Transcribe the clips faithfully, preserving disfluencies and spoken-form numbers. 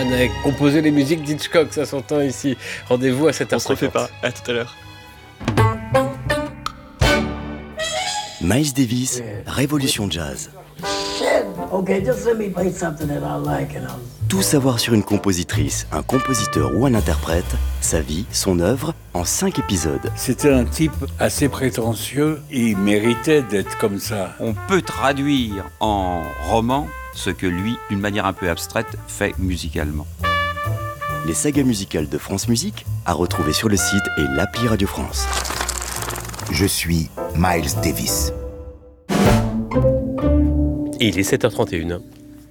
Bergman a composé les musiques d'Hitchcock, ça s'entend ici. Rendez-vous à sept heures cinquante. On se refait pas, à tout à l'heure. Miles Davis, Révolution Jazz. Okay, just let me play something that I like and I'll... Tout savoir sur une compositrice, un compositeur ou un interprète, sa vie, son œuvre, en cinq épisodes. C'était un type assez prétentieux, il méritait d'être comme ça. On peut traduire en roman ce que lui, d'une manière un peu abstraite, fait musicalement. Les sagas musicales de France Musique, à retrouver sur le site et l'appli Radio France. Je suis Miles Davis. Et il est sept heures trente et une.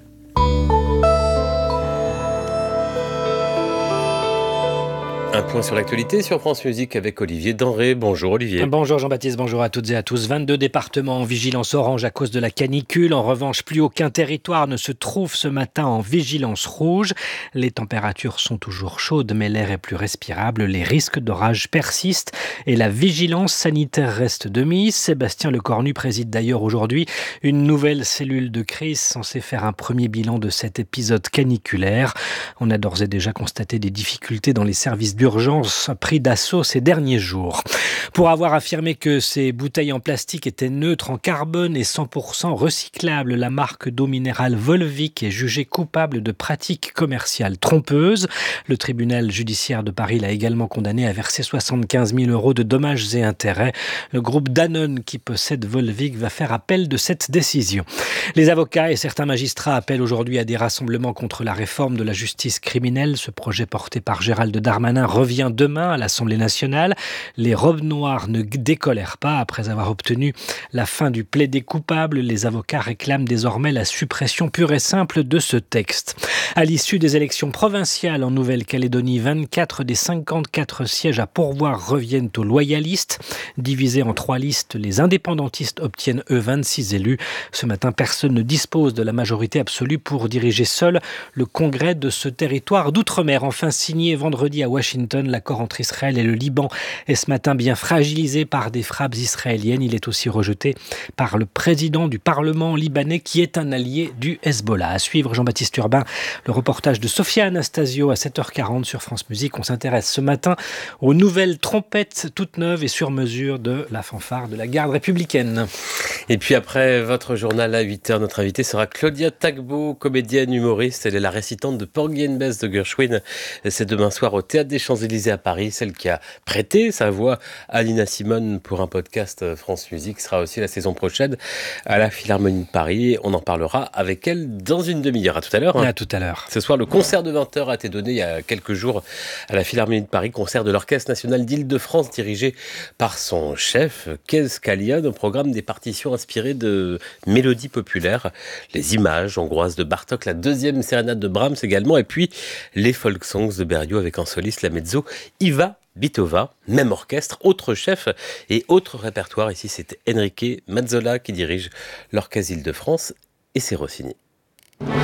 Un point sur l'actualité sur France Musique avec Olivier Denré. Bonjour Olivier. Bonjour Jean-Baptiste, bonjour à toutes et à tous. vingt-deux départements en vigilance orange à cause de la canicule. En revanche, plus aucun territoire ne se trouve ce matin en vigilance rouge. Les températures sont toujours chaudes, mais l'air est plus respirable. Les risques d'orage persistent et la vigilance sanitaire reste de mise. Sébastien Lecornu préside d'ailleurs aujourd'hui une nouvelle cellule de crise censée faire un premier bilan de cet épisode caniculaire. On a d'ores et déjà constaté des difficultés dans les services d'urgence pris d'assaut ces derniers jours. Pour avoir affirmé que ces bouteilles en plastique étaient neutres en carbone et cent pour cent recyclables, la marque d'eau minérale Volvic est jugée coupable de pratiques commerciales trompeuses. Le tribunal judiciaire de Paris l'a également condamné à verser soixante-quinze mille euros de dommages et intérêts. Le groupe Danone qui possède Volvic va faire appel de cette décision. Les avocats et certains magistrats appellent aujourd'hui à des rassemblements contre la réforme de la justice criminelle. Ce projet porté par Gérald Darmanin revient demain à l'Assemblée nationale. Les robes noires ne décolèrent pas. Après avoir obtenu la fin du plaidé coupable, les avocats réclament désormais la suppression pure et simple de ce texte. À l'issue des élections provinciales en Nouvelle-Calédonie, vingt-quatre des cinquante-quatre sièges à pourvoir reviennent aux loyalistes. Divisés en trois listes, les indépendantistes obtiennent eux vingt-six élus. Ce matin, personne ne dispose de la majorité absolue pour diriger seul le congrès de ce territoire d'outre-mer. Enfin signé vendredi à Washington, l'accord entre Israël et le Liban est ce matin bien fragilisé par des frappes israéliennes. Il est aussi rejeté par le président du Parlement libanais qui est un allié du Hezbollah. À suivre Jean-Baptiste Urbain, le reportage de Sophia Anastasio à sept heures quarante sur France Musique. On s'intéresse ce matin aux nouvelles trompettes toutes neuves et sur mesure de la fanfare de la garde républicaine. Et puis après votre journal à huit heures, notre invitée sera Claudia Tagbo, comédienne humoriste. Elle est la récitante de Porgy and Bess de Gershwin. C'est demain soir au Théâtre des Champs-Élysées à Paris, celle qui a prêté sa voix à Nina Simone pour un podcast France Musique sera aussi la saison prochaine à la Philharmonie de Paris. On en parlera avec elle dans une demi-heure. À tout à l'heure. Hein. À tout à l'heure. Ce soir, le concert de vingt heures a été donné il y a quelques jours à la Philharmonie de Paris, concert de l'Orchestre National d'Île-de-France dirigé par son chef, Kez Kalian, au programme des partitions inspirées de mélodies populaires, les images hongroises de Bartók, la deuxième sérénade de Brahms également, et puis les folk songs de Berio avec en soliste la mezzo Iva Bitova, même orchestre, autre chef et autre répertoire. Ici, c'est Enrique Mazzola qui dirige l'Orchestre Île-de-France et c'est Rossini.